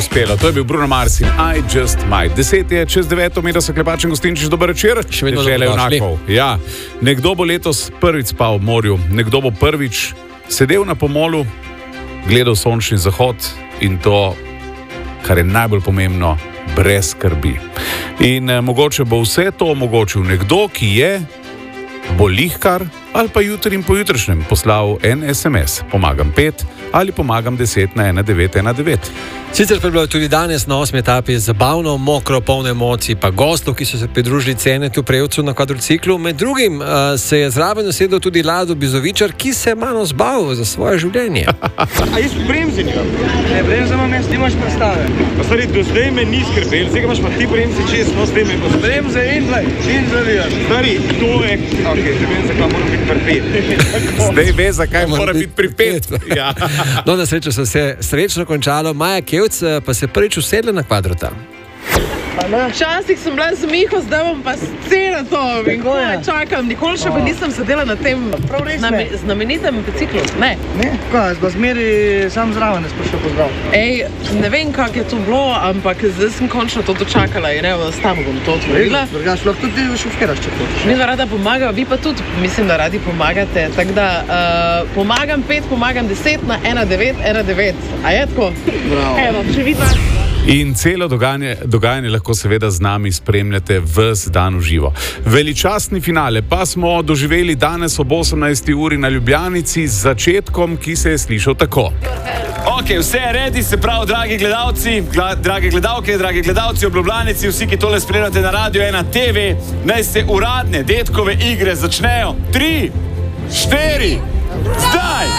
uspelo. To je bil Bruno Mars in I Just Might. 10 je čez 9, mi da se Klepač in Gostinčič, dober večer. Še vedno Dežele dobrodošli. junakov. Ja. Nekdo bo letos prvič spal v morju, nekdo bo prvič sedel na pomolu, gledal sončni zahod in to, kar je najbolj pomembno, brez skrbi. In mogoče bo vse to omogočil nekdo, ki je bolihkar ali pa jutri in pojutrišnjem poslal en SMS. Pomagam 5 ali pomagam 10 na 1919. Sicer pa je bilo tudi danes na 8. etapi zabavno, mokro, polno emocij, pa gostov, ki so se pridružili Cenetu Prevcu na kvadrociklu. Med drugim se je zraven usedel tudi Lado Bizovičar, ki se je malo zbavil za svoje življenje. A jaz bremzi nimam? Ne, bremza imam jaz, nimaš predstave. Pa stari, do zdaj me ni skrbel, zdaj imaš pa ti bremzi čez, no zdaj me bo. Bremze in zavijaš. Stari, to je, okej, že vem, zakaj moram biti pripet. Zdaj ve, zakaj mora biti pripet. Ja. No, na srečo se je srečno končalo. Maja Kevc pa se prvič usedla na kvadrota. Včasih sem bila z Miho, zdaj bom pa celo to in čakam. Nikoli še pa nisem sedela na tem znamenitem biciklu. Ne. Ne? Kaj, jaz zmeri sam zraven, jaz pa še pozdrav. Ej, ne vem, kak je to bilo, ampak zdaj sem končno to dočakala in evo, s tamo bom to otvorila. Drugač, lahko tudi šofiraš, če hočeš. Mi rada pomagava, vi pa tudi, mislim, da radi pomagate. Tako da pomagam 5, pomagam 10 na 1919. A je tako? Bravo. Evo, še vidva. In celo dogajanje lahko seveda z nami spremljate ves dan v živo. Veličastni finale pa smo doživeli danes ob 18. uri na Ljubljanici z začetkom, ki se je slišal tako. Ok, vse je redi, se pravi, dragi gledalci, drage gledalke, dragi gledalci ob Ljubljanici, vsi, ki tole spremljate na Radio 1 TV, naj se uradne detkove igre začnejo. 3, 4, zdaj!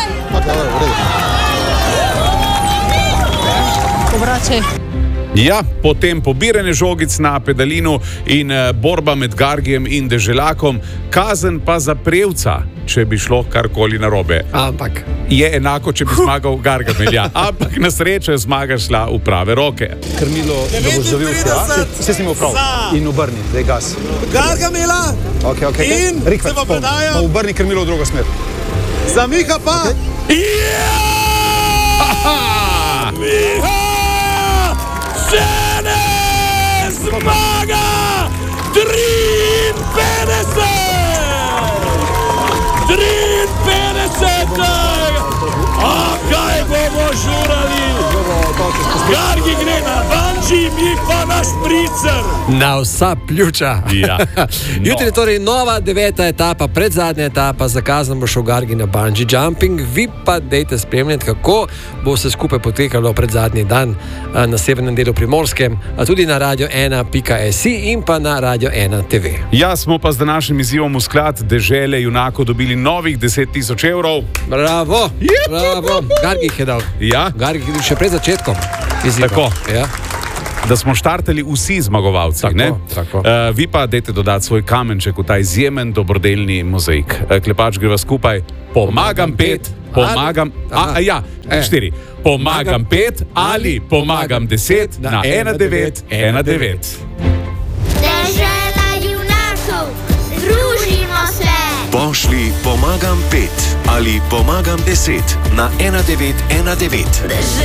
Obračaj. Ja, potem pobiranje žogic na pedalinu in borba med Gargijem in Deželakom, kazen pa za Prevca, če bi šlo karkoli narobe. Ampak Je enako, če bi zmagal Gargamel. Ampak na srečo je zmaga šla v prave roke. Krmilo, da boš zavil vse. Vse si imel prav. In obrni, zdaj gas. Gargamela Okay. in Rikver, se pa predajo. pa obrni krmilo v drugo smer. Za Miha pa. Miha! Žene! Zmaga! 53! A kaj bomo žurali? Gargi gre na banči, mi pa na špricer. na vsa pljuča. Ja. Jutri je torej nova 9. etapa, predzadnja etapa, zakazan bo šel Gargi na bungee jumping. Vi pa dejte spremljati, kako bo vse skupaj potekalo predzadnji dan na severnem delu Primorske, a tudi na radio1.si in pa na Radio 1 TV. Ja, smo pa z današnjim izzivom v sklad Dežele junakov dobili novih 10.000 evrov. Bravo, bravo. Gargi jih je dal. Ja. Gargi je dal še pred začetkom izziva. Tako. Ja. Da smo štartali vsi zmagovalci. Tako, ne? tako. Vi pa dajte dodati svoj kamenček v ta izjemen dobrodelni mozaik. Klepač, greva skupaj. Pomagam 5, pomagam... Ja, 4. Pomagam 5 ali pomagam 10 na 1919. Dežela junakov, družimo se! Pošli pomagam 5 ali pomagam 10 na 1919.